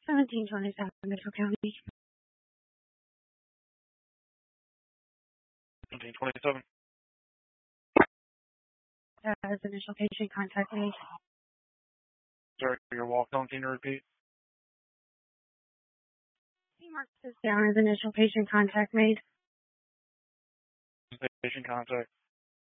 1727 Mitchell County. 1727. As initial patient contact made. Sorry, your walk on. Can you repeat? He marks this down as initial patient contact made. Patient contact.